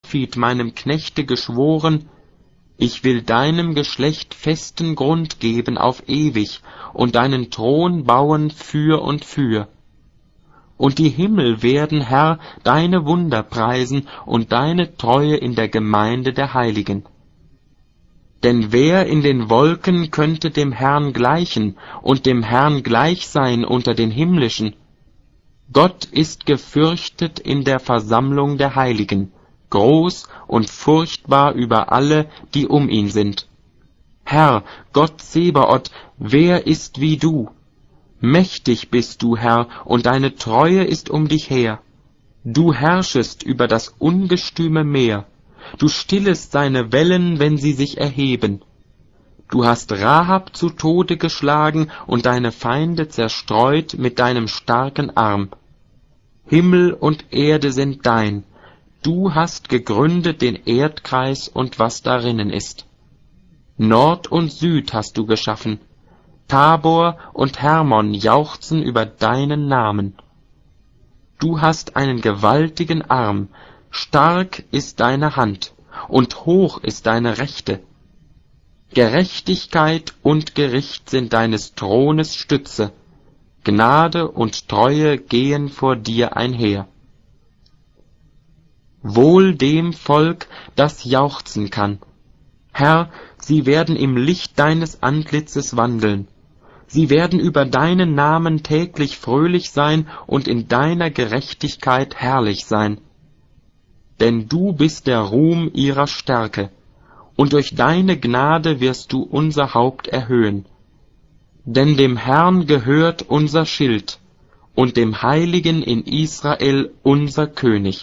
David, meinem Knechte, geschworen: Ich will deinem Geschlecht festen Grund geben auf ewig und deinen Thron bauen für und für. Und die Himmel werden, Herr, deine Wunder preisen und deine Treue in der Gemeinde der Heiligen. Denn wer in den Wolken könnte dem Herrn gleichen und dem Herrn gleich sein unter den Himmlischen? Gott ist gefürchtet in der Versammlung der Heiligen, groß und furchtbar über alle, die um ihn sind. Herr, Gott Zebaoth, wer ist wie du? Mächtig bist du, Herr, und deine Treue ist um dich her. Du herrschest über das ungestüme Meer. Du stillest seine Wellen, wenn sie sich erheben. Du hast Rahab zu Tode geschlagen und deine Feinde zerstreut mit deinem starken Arm. Himmel und Erde sind dein. Du hast gegründet den Erdkreis und was darinnen ist. Nord und Süd hast du geschaffen. Tabor und Hermon jauchzen über deinen Namen. Du hast einen gewaltigen Arm, stark ist deine Hand, und hoch ist deine Rechte. Gerechtigkeit und Gericht sind deines Thrones Stütze, Gnade und Treue gehen vor dir einher. Wohl dem Volk, das jauchzen kann. Herr, sie werden im Licht deines Antlitzes wandeln. Sie werden über deinen Namen täglich fröhlich sein und in deiner Gerechtigkeit herrlich sein. Denn du bist der Ruhm ihrer Stärke, und durch deine Gnade wirst du unser Haupt erhöhen. Denn dem Herrn gehört unser Schild, und dem Heiligen in Israel unser König.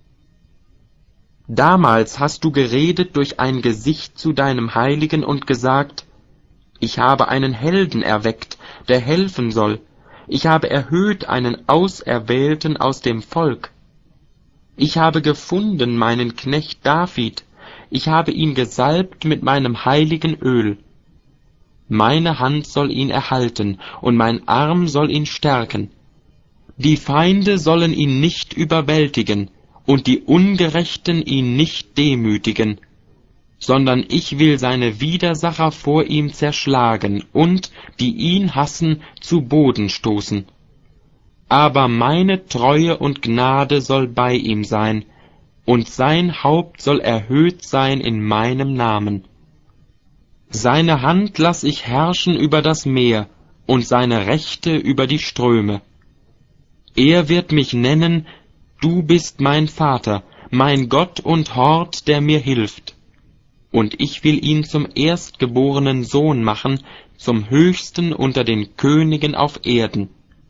Damals hast du geredet durch ein Gesicht zu deinem Heiligen und gesagt: Ich habe einen Helden erweckt, der helfen soll. Ich habe erhöht einen Auserwählten aus dem Volk. Ich habe gefunden meinen Knecht David, ich habe ihn gesalbt mit meinem heiligen Öl. Meine Hand soll ihn erhalten, und mein Arm soll ihn stärken. Die Feinde sollen ihn nicht überwältigen, und die Ungerechten ihn nicht demütigen, sondern ich will seine Widersacher vor ihm zerschlagen und, die ihn hassen, zu Boden stoßen. Aber meine Treue und Gnade soll bei ihm sein, und sein Haupt soll erhöht sein in meinem Namen. Seine Hand lass ich herrschen über das Meer, und seine Rechte über die Ströme. Er wird mich nennen: Du bist mein Vater, mein Gott und Hort, der mir hilft. Und ich will ihn zum erstgeborenen Sohn machen, zum Höchsten unter den Königen auf Erden.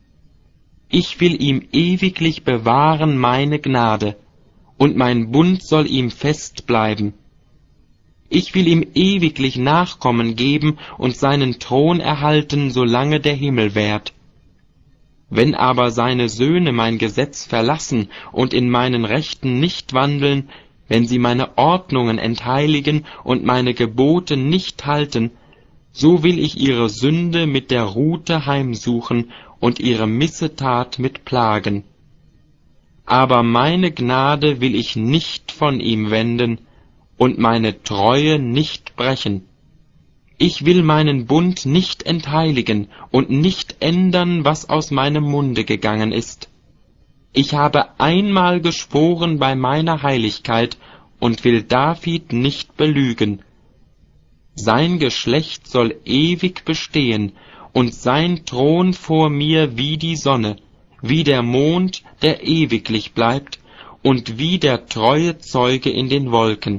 Ich will ihm ewiglich bewahren meine Gnade, und mein Bund soll ihm fest bleiben. Ich will ihm ewiglich Nachkommen geben und seinen Thron erhalten, solange der Himmel währt. Wenn aber seine Söhne mein Gesetz verlassen und in meinen Rechten nicht wandeln, wenn sie meine Ordnungen entheiligen und meine Gebote nicht halten, so will ich ihre Sünde mit der Rute heimsuchen und ihre Missetat mit Plagen. Aber meine Gnade will ich nicht von ihm wenden und meine Treue nicht brechen. Ich will meinen Bund nicht entheiligen und nicht ändern, was aus meinem Munde gegangen ist. Ich habe einmal geschworen bei meiner Heiligkeit und will David nicht belügen. Sein Geschlecht soll ewig bestehen und sein Thron vor mir wie die Sonne, wie der Mond, der ewiglich bleibt, und wie der treue Zeuge in den Wolken.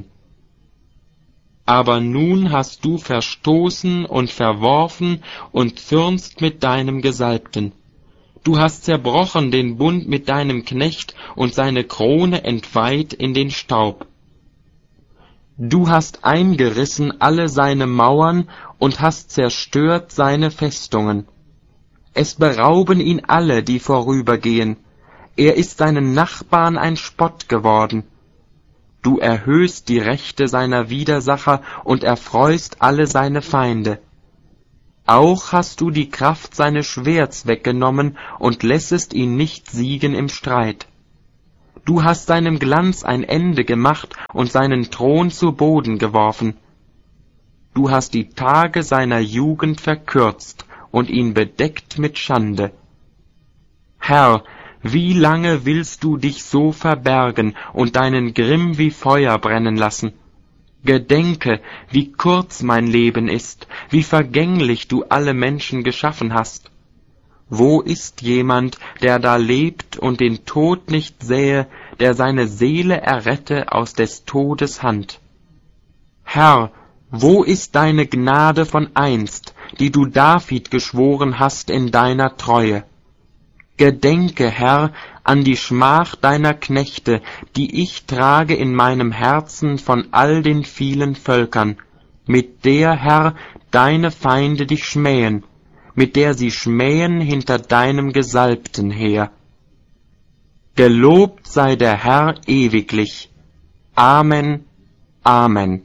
Aber nun hast du verstoßen und verworfen und zürnst mit deinem Gesalbten. Du hast zerbrochen den Bund mit deinem Knecht und seine Krone entweiht in den Staub. Du hast eingerissen alle seine Mauern und hast zerstört seine Festungen. Es berauben ihn alle, die vorübergehen. Er ist seinen Nachbarn ein Spott geworden. Du erhöhst die Rechte seiner Widersacher und erfreust alle seine Feinde. Auch hast du die Kraft seines Schwerts weggenommen und lässest ihn nicht siegen im Streit. Du hast seinem Glanz ein Ende gemacht und seinen Thron zu Boden geworfen. Du hast die Tage seiner Jugend verkürzt und ihn bedeckt mit Schande. Herr, wie lange willst du dich so verbergen und deinen Grimm wie Feuer brennen lassen? Gedenke, wie kurz mein Leben ist, wie vergänglich du alle Menschen geschaffen hast. Wo ist jemand, der da lebt und den Tod nicht sähe, der seine Seele errette aus des Todes Hand? Herr, wo ist deine Gnade von einst, die du David geschworen hast in deiner Treue? Gedenke, Herr, an die Schmach deiner Knechte, die ich trage in meinem Herzen von all den vielen Völkern, mit der, Herr, deine Feinde dich schmähen, mit der sie schmähen hinter deinem Gesalbten her. Gelobt sei der Herr ewiglich. Amen, Amen.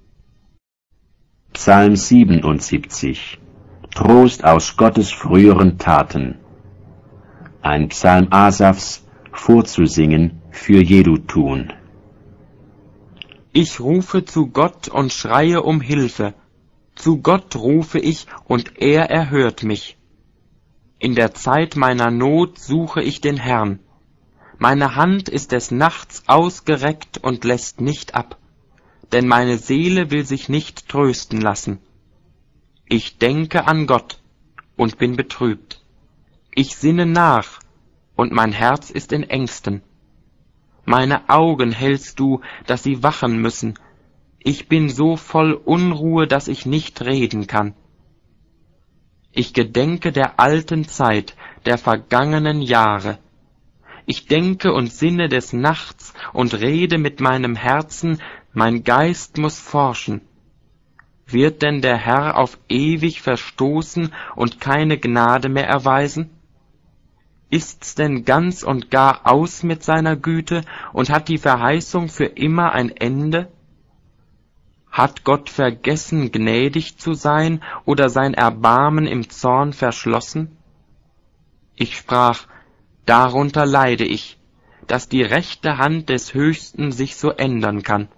Psalm 77. Trost aus Gottes früheren Taten. Ein Psalm Asafs, vorzusingen für Jedutun. Ich rufe zu Gott und schreie um Hilfe. Zu Gott rufe ich, und er erhört mich. In der Zeit meiner Not suche ich den Herrn. Meine Hand ist des Nachts ausgereckt und lässt nicht ab, denn meine Seele will sich nicht trösten lassen. Ich denke an Gott und bin betrübt. Ich sinne nach, und mein Herz ist in Ängsten. Meine Augen hältst du, dass sie wachen müssen. Ich bin so voll Unruhe, dass ich nicht reden kann. Ich gedenke der alten Zeit, der vergangenen Jahre. Ich denke und sinne des Nachts und rede mit meinem Herzen, mein Geist muß forschen. Wird denn der Herr auf ewig verstoßen und keine Gnade mehr erweisen? Ist's denn ganz und gar aus mit seiner Güte und hat die Verheißung für immer ein Ende? Hat Gott vergessen, gnädig zu sein oder sein Erbarmen im Zorn verschlossen? Ich sprach, darunter leide ich, dass die rechte Hand des Höchsten sich so ändern kann.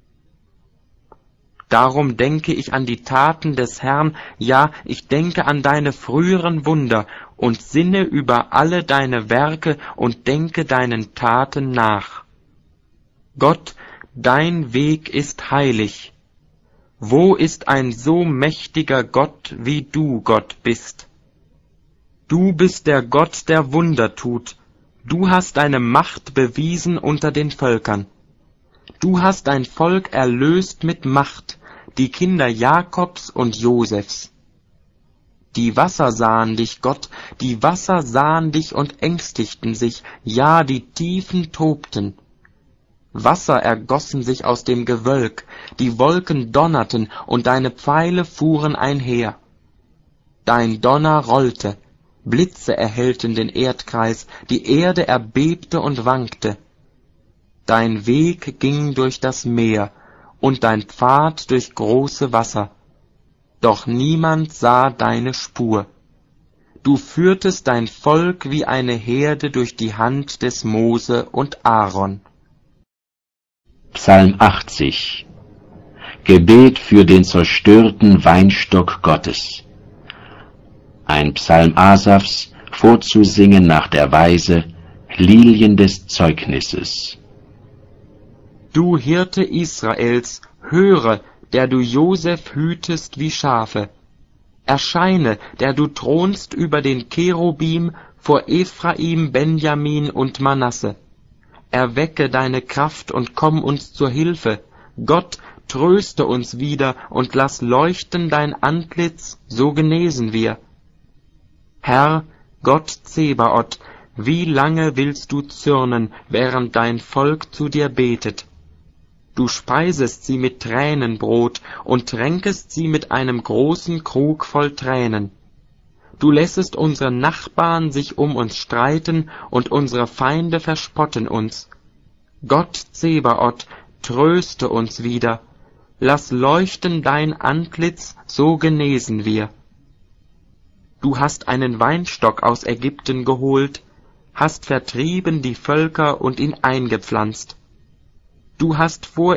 Darum denke ich an die Taten des Herrn, ja, ich denke an deine früheren Wunder und sinne über alle deine Werke und denke deinen Taten nach. Gott, dein Weg ist heilig. Wo ist ein so mächtiger Gott, wie du Gott bist? Du bist der Gott, der Wunder tut. Du hast deine Macht bewiesen unter den Völkern. Du hast dein Volk erlöst mit Macht, die Kinder Jakobs und Josefs. Die Wasser sahen dich, Gott, die Wasser sahen dich und ängstigten sich, ja, die Tiefen tobten. Wasser ergossen sich aus dem Gewölk, die Wolken donnerten und deine Pfeile fuhren einher. Dein Donner rollte, Blitze erhellten den Erdkreis, die Erde erbebte und wankte. Dein Weg ging durch das Meer und dein Pfad durch große Wasser. Doch niemand sah deine Spur. Du führtest dein Volk wie eine Herde durch die Hand des Mose und Aaron. Psalm 80. Gebet für den zerstörten Weinstock Gottes. Ein Psalm Asafs, vorzusingen nach der Weise Lilien des Zeugnisses. Du Hirte Israels, höre, der du Joseph hütest wie Schafe. Erscheine, der du thronst über den Cherubim vor Ephraim, Benjamin und Manasse. Erwecke deine Kraft und komm uns zur Hilfe. Gott, tröste uns wieder und lass leuchten dein Antlitz, so genesen wir. Herr, Gott Zebaoth, wie lange willst du zürnen, während dein Volk zu dir betet? Du speisest sie mit Tränenbrot und tränkest sie mit einem großen Krug voll Tränen. Du lässest unsere Nachbarn sich um uns streiten und unsere Feinde verspotten uns. Gott Zebaoth, tröste uns wieder. Lass leuchten dein Antlitz, so genesen wir. Du hast einen Weinstock aus Ägypten geholt, hast vertrieben die Völker und ihn eingepflanzt. Du hast vor